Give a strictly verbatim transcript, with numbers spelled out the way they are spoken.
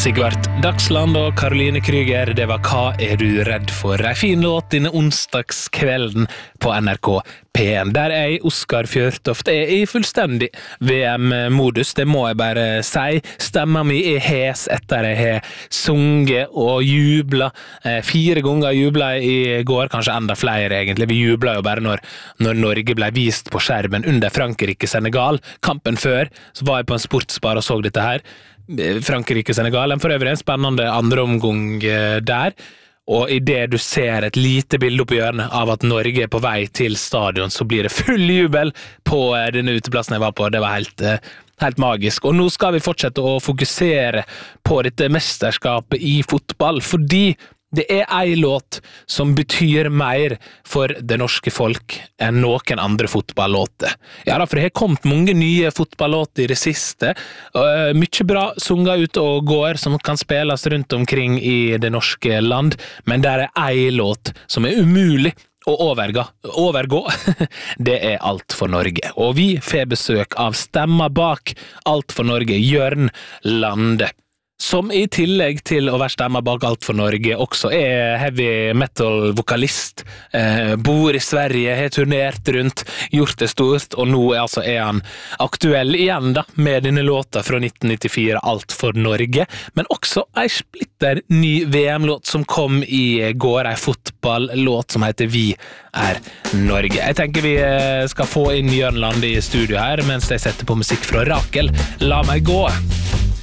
Sigvart Dagsland og Caroline Kryger, det var Hva er du redd for? En fin låt denne onsdagskvelden på N R K P en, der jeg, Oskar Fjørtoft, er i fullstendig V M-modus, det må jeg bare si. Stemmen min er hes etter jeg har sunget og jublet. Fire ganger jublet jeg i går, kanskje enda flere egentlig. Vi jublet jo bare når, når Norge ble vist på skjermen under Frankrike-Senegal. Kampen før, så var jeg på en sportsbar og så dette her. Frankrike-Senegal, en for øvrig en spennende andre omgang der, og i det du ser et lite bilde oppe i hjørnet av at Norge er på vei til stadion, så blir det full jubel på denne uteplassen jeg var på. Det var helt, helt magisk, og nå skal vi fortsette å fokusere på dette mesterskapet i fotball, fordi det er en låt som betyr mer for det norske folk enn noen andre fotballåter. Ja, for det har kommet mange nye fotballåter i det siste. Uh, mye bra sunget ut og går som kan spilles rundt omkring i det norske land, men det er en låt som er umulig å overgå. overgå. Det er Alt for Norge. Og vi får besøk av stemma bak Alt for Norge, Jørn Lande, som i tillegg til å være stemma bak Alt for Norge også er heavy metal-vokalist, eh, bor i Sverige, har turnert rundt, gjort det stort, og nå er, altså, er han aktuell igjen da, med denne låta fra nitten nittifire, Alt for Norge, men også en splitter ny V M-låt som kom i går, en fotball-låt som heter Vi er Norge. Jeg tenker vi skal få inn Jørn Lande i studio her, mens jeg setter på musikk fra Rakel. La meg gå!